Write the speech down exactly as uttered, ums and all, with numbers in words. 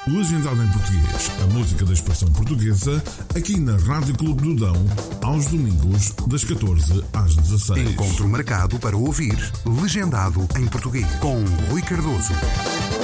Legendado em Português, a música da expressão portuguesa, aqui na Rádio Clube do Dão, aos domingos, das catorze às dezasseis. Encontro marcado para ouvir Legendado em Português, com Rui Cardoso.